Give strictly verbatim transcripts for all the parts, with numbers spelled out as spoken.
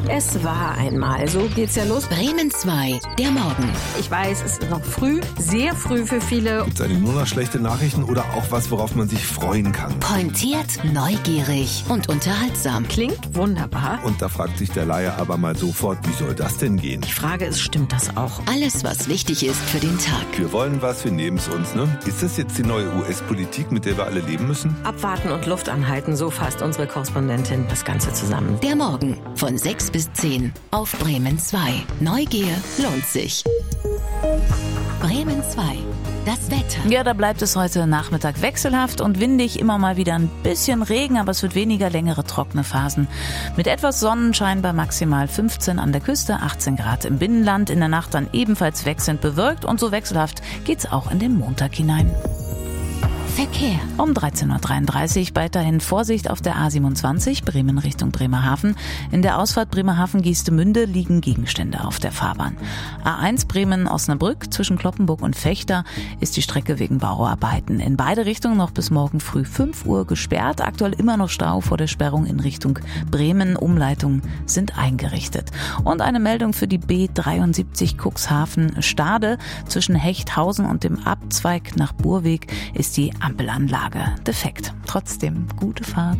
Es war einmal, so geht's ja los. Bremen zwei, der Morgen. Ich weiß, es ist noch früh, sehr früh für viele. Gibt es eigentlich nur noch schlechte Nachrichten oder auch was, worauf man sich freuen kann? Pointiert, neugierig und unterhaltsam. Klingt wunderbar. Und da fragt sich der Laie aber mal sofort, wie soll das denn gehen? Die Frage ist, stimmt das auch? Alles, was wichtig ist für den Tag. Wir wollen was, wir nehmen es uns, ne? Ist das jetzt die neue U S-Politik, mit der wir alle leben müssen? Abwarten und Luft anhalten, so fasst unsere Korrespondentin das Ganze zusammen. Der Morgen von sechs bis zehn auf Bremen zwei. Neugier lohnt sich. Bremen zwei. Das Wetter. Ja, da bleibt es heute Nachmittag wechselhaft und windig, immer mal wieder ein bisschen Regen, aber es wird weniger längere trockene Phasen. Mit etwas Sonnenschein bei maximal fünfzehn an der Küste, achtzehn Grad im Binnenland, in der Nacht dann ebenfalls wechselnd bewölkt und so wechselhaft geht's auch in den Montag hinein. Verkehr. Um dreizehn Uhr dreiunddreißig weiterhin Vorsicht auf der A siebenundzwanzig, Bremen Richtung Bremerhaven. In der Ausfahrt Bremerhaven-Giestemünde liegen Gegenstände auf der Fahrbahn. A eins Bremen-Osnabrück zwischen Cloppenburg und Vechta ist die Strecke wegen Bauarbeiten. In beide Richtungen noch bis morgen früh fünf Uhr gesperrt. Aktuell immer noch Stau vor der Sperrung in Richtung Bremen. Umleitungen sind eingerichtet. Und eine Meldung für die B dreiundsiebzig Cuxhaven-Stade. Zwischen Hechthausen und dem Abzweig nach Burweg ist die Ampelanlage defekt. Trotzdem gute Fahrt.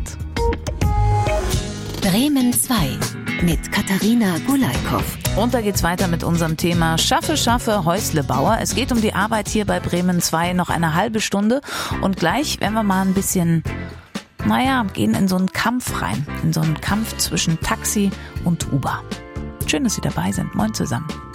Bremen zwei mit Katharina Gulaikow. Und da geht's weiter mit unserem Thema Schaffe, Schaffe, Häuslebauer. Es geht um die Arbeit hier bei Bremen zwei noch eine halbe Stunde. Und gleich werden wir mal ein bisschen, naja, gehen in so einen Kampf rein. In so einen Kampf zwischen Taxi und Uber. Schön, dass Sie dabei sind. Moin zusammen.